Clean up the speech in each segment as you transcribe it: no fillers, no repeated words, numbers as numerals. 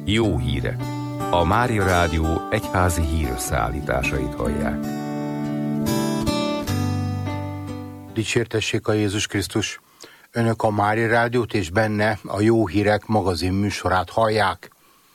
Jó hírek. A Mária Rádió egyházi hírösszeállításait hallják. Dicsértessék a Jézus Krisztus! Önök a Mária Rádiót és benne a Jó Hírek magazin műsorát hallják.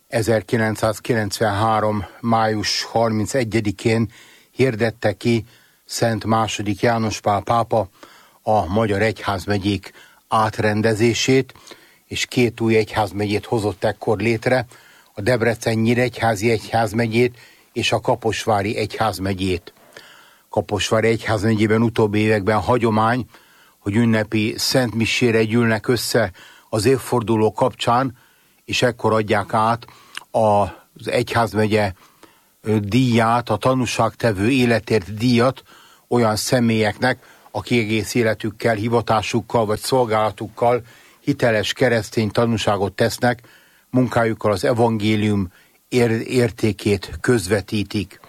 1993. május 31-én hirdette ki Szent II. János Pál pápa a magyar egyházmegyék átrendezését, és 2 új egyházmegyét hozott ekkor létre, a Debrecen-Nyíregyházi egyházmegyét és a Kaposvári egyházmegyét. Kaposvári egyházmegyében utóbbi években hagyomány, hogy ünnepi szentmisére gyűlnek össze az évforduló kapcsán, és ekkor adják át az egyházmegye díját, a tanúságtevő életért díjat olyan személyeknek, akik egész életükkel, hivatásukkal vagy szolgálatukkal hiteles keresztény tanúságot tesznek, munkájukkal az evangélium értékét közvetítik.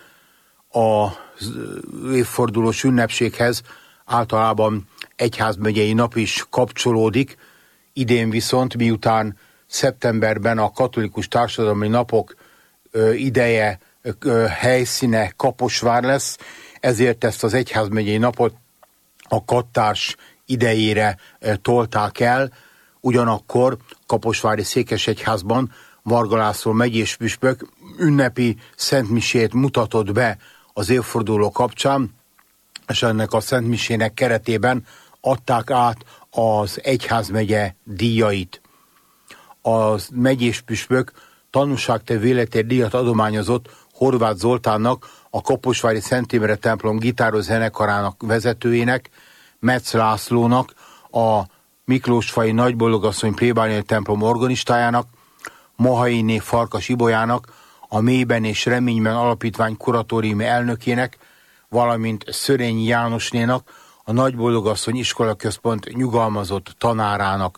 Az évfordulós ünnepséghez általában egyházmegyei nap is kapcsolódik, idén viszont miután szeptemberben a katolikus társadalmi napok ideje, helyszíne Kaposvár lesz, ezért ezt az egyházmegyei napot a kattárs idejére tolták el. Ugyanakkor Kaposvári székesegyházban Varga László megyés püspök ünnepi szentmisét mutatott be az évforduló kapcsán, és ennek a szentmisének keretében adták át az egyházmegye díjait. A megyés püspök tanúságtevő életért díjat adományozott Horváth Zoltánnak, a Kaposvári Szent Imre templom gitáros zenekarának vezetőjének, Metz Lászlónak, a Miklósfaji Nagyboldogasszony plébániai templom organistájának, Mahainé Farkas Ibolyának, a Mélyben és Reményben alapítvány kuratóriumi elnökének, valamint Szörényi Jánosnénak, a Nagyboldogasszony iskolaközpont nyugalmazott tanárának.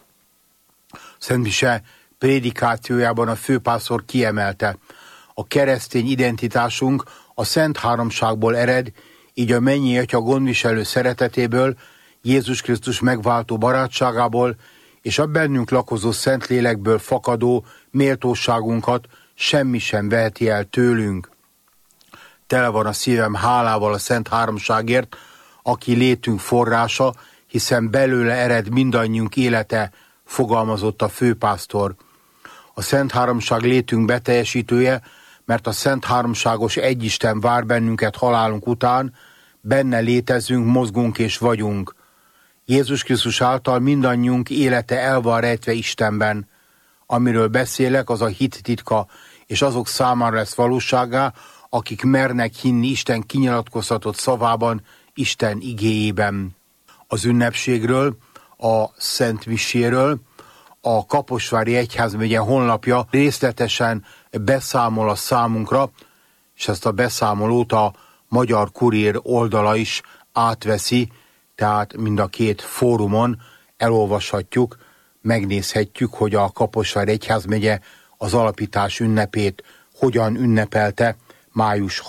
Szentmise prédikációjában a főpásztor kiemelte: a keresztény identitásunk a Szent Háromságból ered, így a Mennyi Atya gondviselő szeretetéből, Jézus Krisztus megváltó barátságából és a bennünk lakozó Szentlélekből fakadó méltóságunkat semmi sem veheti el tőlünk. Tele van a szívem hálával a Szent Háromságért, aki létünk forrása, hiszen belőle ered mindannyiunk élete, fogalmazott a főpásztor. A Szent Háromság létünk beteljesítője, mert a Szent Háromságos Egyisten vár bennünket halálunk után, benne létezünk, mozgunk és vagyunk. Jézus Krisztus által mindannyiunk élete el van rejtve Istenben. Amiről beszélek, az a hit titka, és azok számára lesz valósággá, akik mernek hinni Isten kinyilatkoztatott szavában, Isten igéjében. Az ünnepségről, a szentmiséről a Kaposvári Egyházmegye honlapja részletesen beszámol a számunkra, és ezt a beszámolót a Magyar Kurír oldala is átveszi, tehát mind a 2 fórumon elolvashatjuk, megnézhetjük, hogy a Kaposvári Egyházmegye az alapítás ünnepét hogyan ünnepelte május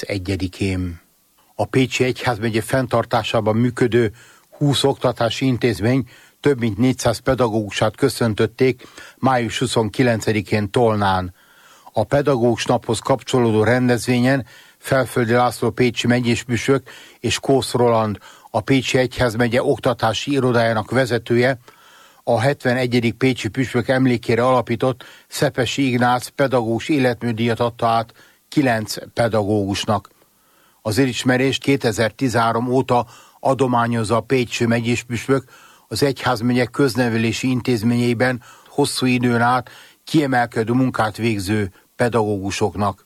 31-én. A Pécsi Egyházmegye fenntartásában működő 20 oktatási intézmény több mint 400 pedagógusát köszöntötték május 29-én Tolnán. A pedagógus naphoz kapcsolódó rendezvényen Felföldi László pécsi megyéspüspök és Kósz Roland, a Pécsi Egyházmegye oktatási irodájának vezetője, a 71. pécsi püspök emlékére alapított Szepesi Ignác pedagógus életműdíjat adta át 9 pedagógusnak. Az elismerést 2013 óta adományozza a pécsi megyéspüspök az egyházmegye köznevelési intézményeiben hosszú időn át kiemelkedő munkát végző pedagógusoknak.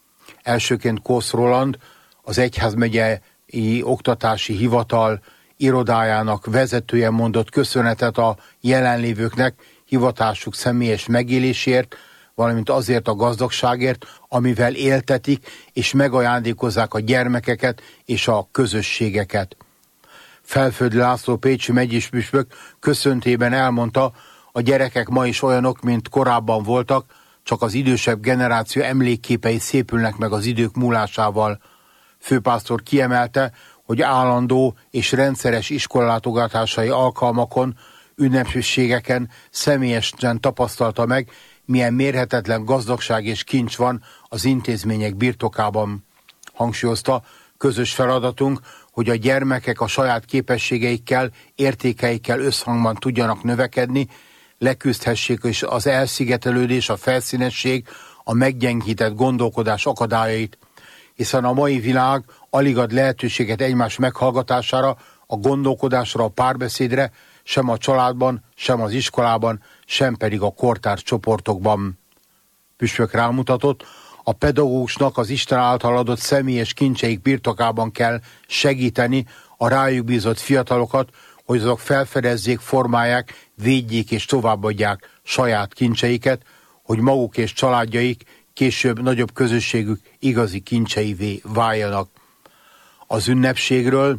Elsőként Kósz Roland, az egyházmegyei oktatási hivatal irodájának vezetője mondott köszönetet a jelenlévőknek hivatásuk személyes megélésért, valamint azért a gazdagságért, amivel éltetik és megajándékozzák a gyermekeket és a közösségeket. Felföldi László pécsi megyéspüspök köszöntében elmondta, a gyerekek ma is olyanok, mint korábban voltak, csak az idősebb generáció emlékképei szépülnek meg az idők múlásával. Főpásztor kiemelte, hogy állandó és rendszeres iskolalátogatásai alkalmakon, ünnepségeken személyesen tapasztalta meg, milyen mérhetetlen gazdagság és kincs van az intézmények birtokában. Hangsúlyozta, közös feladatunk, hogy a gyermekek a saját képességeikkel, értékeikkel összhangban tudjanak növekedni, leküzdhessék is az elszigetelődés, a felszínesség, a meggyengített gondolkodás akadályait, hiszen a mai világ alig ad lehetőséget egymás meghallgatására, a gondolkodásra, a párbeszédre, sem a családban, sem az iskolában, sem pedig a kortárs csoportokban. Püspök rámutatott, a pedagógusnak az Isten által adott személyes kincseik birtokában kell segíteni a rájuk bízott fiatalokat, hogy azok felfedezzék, formálják, védjék és továbbadják saját kincseiket, hogy maguk és családjaik később nagyobb közösségük igazi kincseivé váljanak. Az ünnepségről,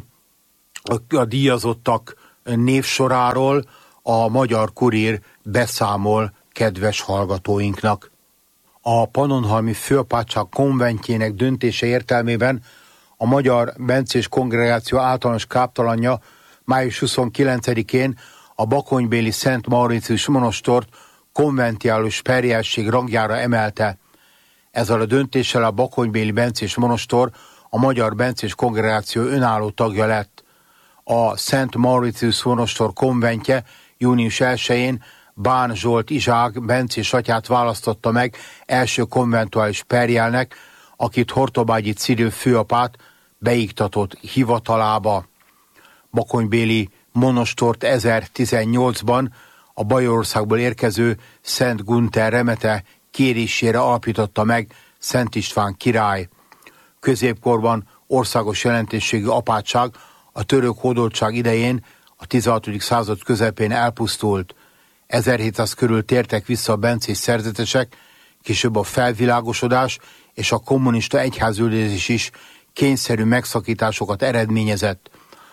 a díjazottak névsoráról a Magyar Kurír beszámol kedves hallgatóinknak. A Pannonhalmi Főapátság konventjének döntése értelmében a Magyar Bencés Kongregáció általános káptalanja május 29-én a bakonybéli Szent Mauricius monostort konventiális perjesség rangjára emelte. Ezzel a döntéssel a bakonybéli bencés monostor a Magyar Bencés Kongregáció önálló tagja lett. A Szent Mauricius monostor konventje június 1-én Bán Zsolt Izsák bencés atyát választotta meg első konventuális perjelnek, akit Hortobágyi Ciril főapát beiktatott hivatalába. Bakonybéli monostort 1018-ban a Bajorországból érkező Szent Günther remete kérésére alapította meg Szent István király. Középkorban országos jelentőségű apátság a török hódoltság idején a 16. század közepén elpusztult. 1700 körül tértek vissza a bencés szerzetesek, később a felvilágosodás és a kommunista egyházüldözés is kényszerű megszakításokat eredményezett.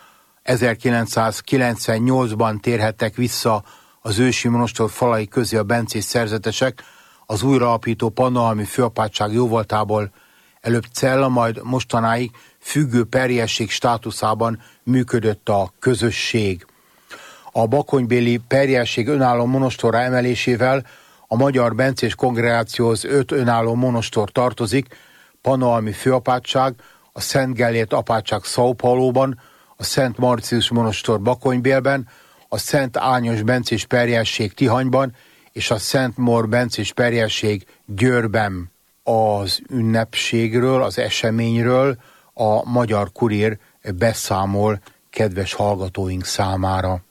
1998-ban térhettek vissza az ősi monostor falai közé a bencés szerzetesek az újraalapító Pannonhalmi Főapátság jóvoltából, előbb cella, majd mostanáig függő perjesség státuszában működött a közösség. A bakonybéli perjesség önálló monostorra emelésével a Magyar Bencés Kongregációhoz 5 önálló monostor tartozik: Pannonhalmi Főapátság, a Szent Gellért apátság São Pauloban, a Szent Mauricius monostor Bakonybélben, a Szent Ányos bencés perjesség Tihanyban és a Szent Mór bencés perjesség Győrben. Az ünnepségről, az eseményről a Magyar Kurír beszámol kedves hallgatóink számára.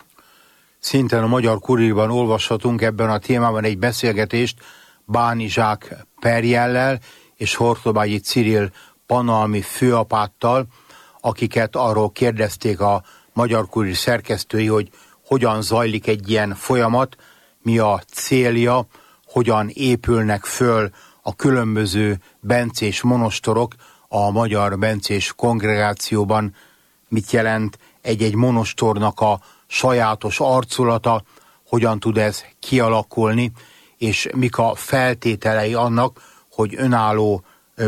Szintén a Magyar Kurírban olvashatunk ebben a témában egy beszélgetést Bán Izsák perjellel és Hortobágyi Ciril pannonhalmi főapáttal, akiket arról kérdezték a Magyar Kurír szerkesztői, hogy hogyan zajlik egy ilyen folyamat, mi a célja, hogyan épülnek föl a különböző bencés monostorok a Magyar Bencés Kongregációban, mit jelent egy-egy monostornak a sajátos arculata, hogyan tud ez kialakulni, és mik a feltételei annak, hogy önálló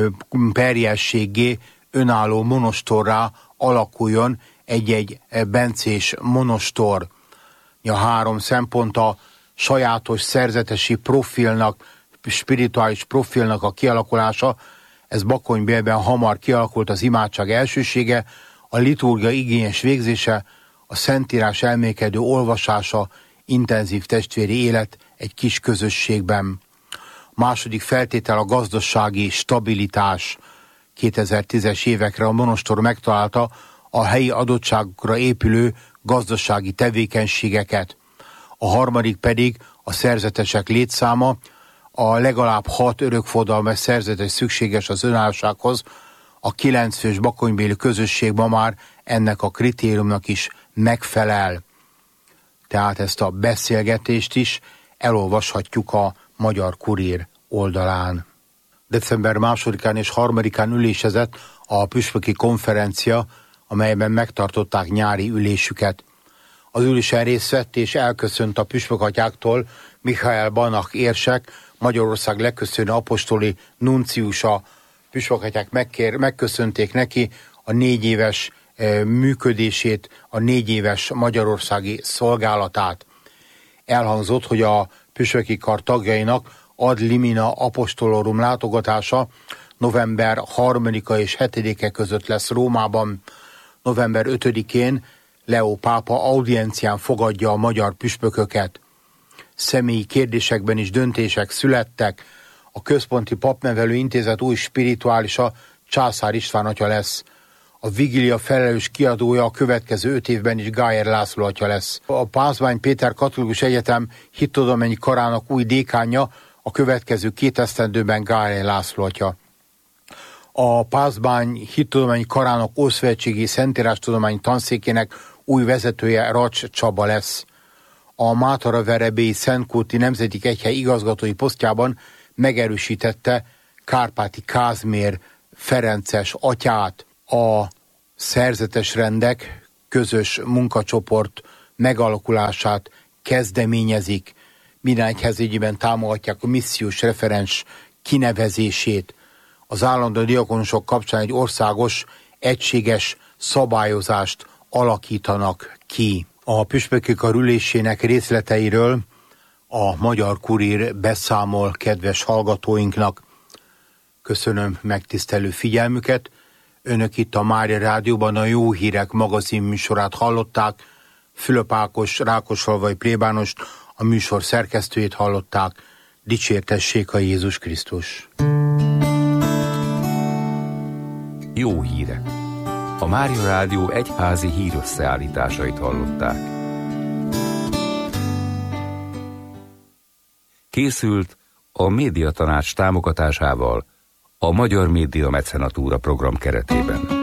perjességgé, önálló monostorrá alakuljon egy-egy bencés monostor. A 3 szempont a sajátos szerzetesi profilnak, spirituális profilnak a kialakulása, ez Bakonybélben hamar kialakult az imádság elsősége, a liturgia igényes végzése, a Szentírás elmékedő olvasása, intenzív testvéri élet egy kis közösségben. A második feltétel a gazdasági stabilitás. 2010-es évekre a monostor megtalálta a helyi adottságokra épülő gazdasági tevékenységeket. A harmadik pedig a szerzetesek létszáma, a legalább 6 örökfordalmas szerzetes szükséges az önállósághoz, a 9 fős bakonybéli közösség ma már ennek a kritériumnak is megfelel. Tehát ezt a beszélgetést is elolvashatjuk a Magyar Kurír oldalán. December 2-án és 3-án ülésezett a püspöki konferencia, amelyben megtartották nyári ülésüket. Az ülésen részt vett és elköszönt a püspökatyáktól Michael Banach érsek, Magyarország legköszönő apostoli nunciusa. Püspökatyák megköszönték neki a 4 éves működését, a 4 éves magyarországi szolgálatát. Elhangzott, hogy a püspöki kar tagjainak ad limina apostolorum látogatása november 3-a és 7-e között lesz Rómában. November 5-én Leó pápa audiencián fogadja a magyar püspököket. Személyi kérdésekben is döntések születtek. A Központi Papnevelő Intézet új spirituálisa Császár István atya lesz. A vigília felelős kiadója a következő 5 évben is Gájer László atya lesz. A Pázmány Péter Katolikus Egyetem hittudományi karának új dékánja a következő 2 esztendőben Gájer László atya. A Pázmány hittudományi karának Ószövetségi Szentírástudományi tanszékének új vezetője Racs Csaba lesz. A Mátaraverebélyi Szentkúti Nemzeti Egyhely igazgatói posztjában megerősítette Kárpáti Kázmér Ferences atyát. A szerzetes rendek közös munkacsoport megalakulását kezdeményezik. Minden egyházügyben támogatják a missziós referens kinevezését. Az állandó diakonusok kapcsán egy országos, egységes szabályozást alakítanak ki. A püspöki kar ülésének részleteiről a Magyar Kurír beszámol kedves hallgatóinknak. Köszönöm megtisztelő figyelmüket. Önök itt a Mária Rádióban a Jó Hírek magazin műsorát hallották. Fülöp Ákos, Rákosfalvai plébánost, a műsor szerkesztőjét hallották. Dicsértessék a Jézus Krisztus! Jó hírek! A Mária Rádió egyházi hírösszeállításait hallották. Készült a Médiatanács támogatásával a Magyar Média Mecenatúra program keretében.